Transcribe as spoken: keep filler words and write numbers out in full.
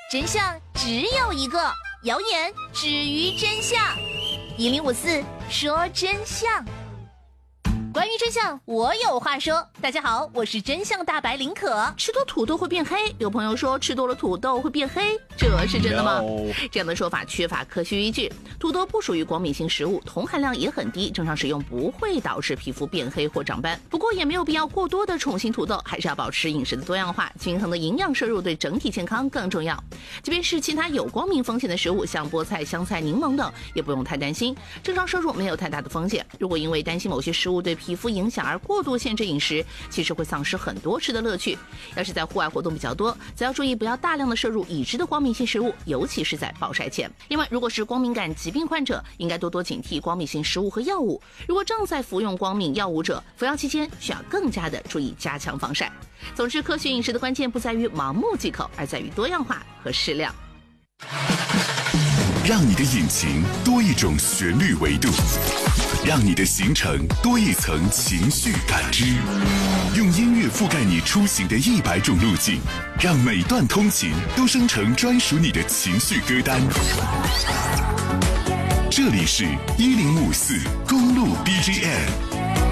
真相只有一个，谣言止于真相。一零五四说真相。关于真相，我有话说。大家好，我是真相大白林可。吃多土豆会变黑，有朋友说吃多了土豆会变黑，这是真的吗？ No. 这样的说法缺乏科学依据。土豆不属于光敏性食物，铜含量也很低，正常食用不会导致皮肤变黑或长斑。不过也没有必要过多的宠幸土豆，还是要保持饮食的多样化，均衡的营养摄入对整体健康更重要。即便是其他有光敏风险的食物，像菠菜、香菜、柠檬等，也不用太担心，正常摄入没有太大的风险。如果因为担心某些食物对皮肤影响而过度限制饮食，其实会丧失很多吃的乐趣。要是在户外活动比较多，则要注意不要大量的摄入已知的光敏性食物，尤其是在暴晒前。另外，如果是光敏感疾病患者，应该多多警惕光敏性食物和药物。如果正在服用光敏药物者，服药期间需要更加的注意加强防晒。总之，科学饮食的关键不在于盲目忌口，而在于多样化和适量。 让你的引擎多一种旋律维度，让你的行程多一层情绪感知，用音乐覆盖你出行的一百种路径，让每段通勤都生成专属你的情绪歌单。这里是一零五四公路 B G M。